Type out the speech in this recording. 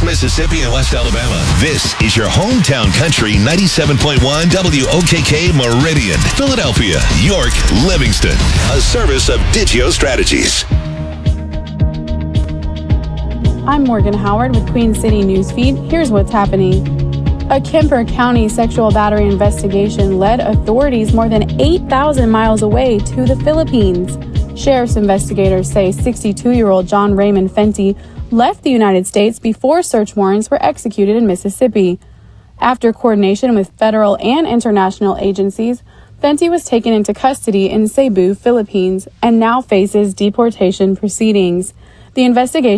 Mississippi and West Alabama. This is your hometown country 97.1 WOKK Meridian, Philadelphia, York, Livingston. A service of Digio Strategies. I'm Morgan Howard with Queen City Newsfeed. Here's what's happening. A Kemper County sexual battery investigation led authorities more than 8,000 miles away to the Philippines. Sheriff's investigators say 62-year-old John Raymond Fenty left the United States before search warrants were executed in Mississippi. After coordination with federal and international agencies, Fenty was taken into custody in Cebu, Philippines, and now faces deportation proceedings. The investigation